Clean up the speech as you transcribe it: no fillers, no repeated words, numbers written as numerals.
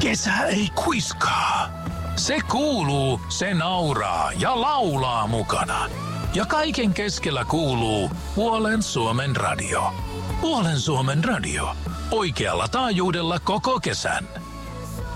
Kesä ei kuiskaa. Se kuuluu, se nauraa ja laulaa mukana. Ja kaiken keskellä kuuluu Puolen Suomen radio. Puolen Suomen radio. Oikealla taajuudella koko kesän.